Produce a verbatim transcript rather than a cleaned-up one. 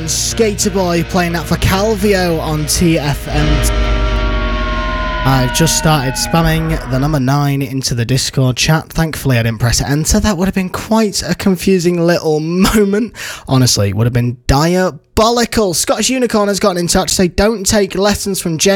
Skater Boy playing that for Calvio on T F M. I've just started spamming the number nine into the Discord chat. Thankfully, I didn't press enter. That would have been quite a confusing little moment. Honestly, it would have been diabolical. Scottish Unicorn has gotten in touch to say, don't take lessons from James.